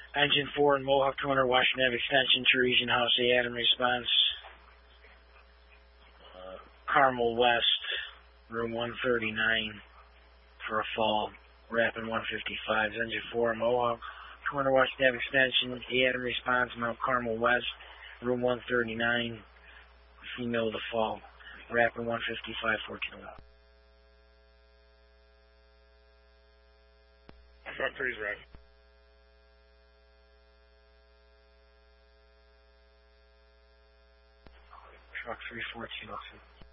Engine 4 in Mohawk 200 Washington Ave Extension, Teresian House, A. Adam response. Carmel West, room 139 for a fall, rapid 155. Engine 4 in Mohawk 200 Washington Ave Extension, A. Adam response, Mount Carmel West, room 139, female of the fall, rapid 155, 14 1. Front 3's right. Truck 31406.